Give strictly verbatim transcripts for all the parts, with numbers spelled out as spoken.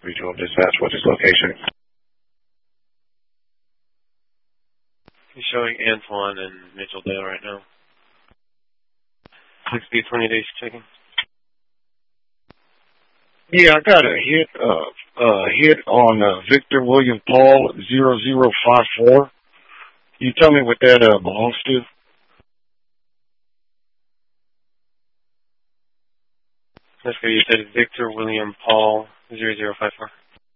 Regional Dispatch, what is location? He's showing Antoine and Mitchell Dale right now. six B twenty days checking. Yeah, I got a hit, uh, uh, hit on, uh, Victor William Paul zero zero five four. You tell me what that, uh, belongs to? That's good. You said Victor William Paul zero zero five four.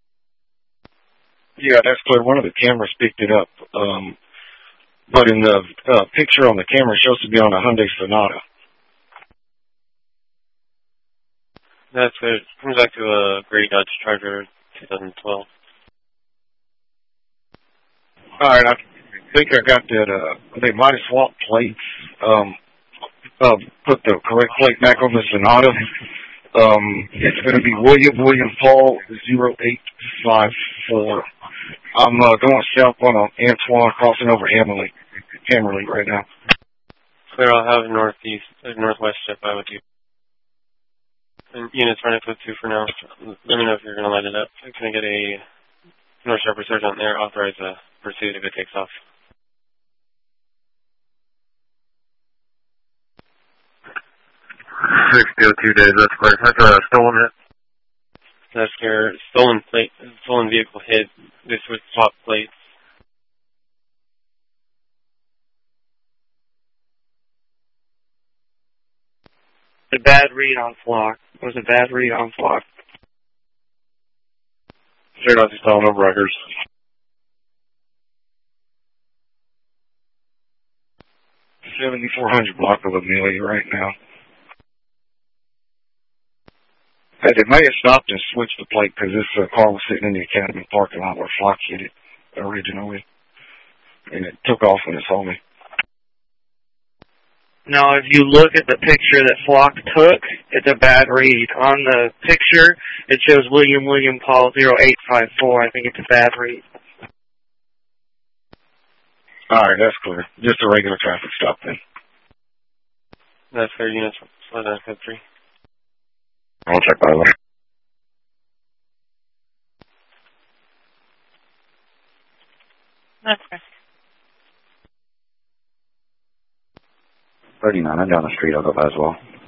Yeah, that's clear. One of the cameras picked it up. Um, but in the, uh, picture on the camera, it shows to be on a Hyundai Sonata. That's good. Comes back to a gray Dodge Charger twenty twelve. Alright, I think I got that, uh, they might have swapped plates, um, uh, put the correct plate back on the Sonata. Um, it's gonna be William William Paul zero eight five four. I'm, uh, going south on Antoine crossing over Hammerly, Hammerly right now. Clear, I'll have northeast, uh, northwest step by with you. And units running code two for now. Let me know if you're going to light it up. Can I get a North Sharp Resurgent there? Authorize a pursuit if it takes off. six oh two days, that's clear. That's a uh, stolen hit. That's your stolen plate, stolen vehicle hit. This would swap plates. A bad read on Flock. It was a bad read on Flock. Sure, not just stolen over records. seventy-four hundred block of Amelia right now. Hey, they may have stopped and switched the plate because this uh, car was sitting in the Academy parking lot where Flock hit it originally. And it took off when it saw me. Now, if you look at the picture that Flock took, it's a bad read. On the picture, it shows William William Paul zero eight five four. I think it's a bad read. Alright, that's clear. Just a regular traffic stop then. That's fair. Units slow down code three. I'll check by the way. That's fair. thirty-nine, I'm down the street, I'll go by as well.